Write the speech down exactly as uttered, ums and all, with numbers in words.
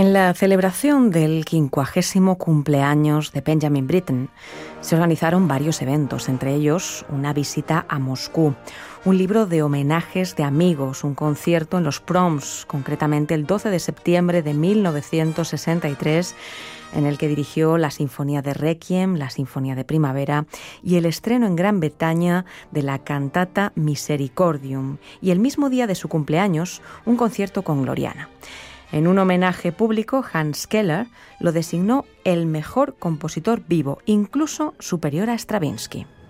En la celebración del quincuagésimo cumpleaños de Benjamin Britten se organizaron varios eventos, entre ellos una visita a Moscú, un libro de homenajes de amigos, un concierto en los Proms, concretamente el doce de septiembre de mil novecientos sesenta y tres, en el que dirigió la Sinfonía de Requiem, la Sinfonía de Primavera y el estreno en Gran Bretaña de la cantata Misericordium, y el mismo día de su cumpleaños un concierto con Gloriana. En un homenaje público, Hans Keller lo designó el mejor compositor vivo, incluso superior a Stravinsky.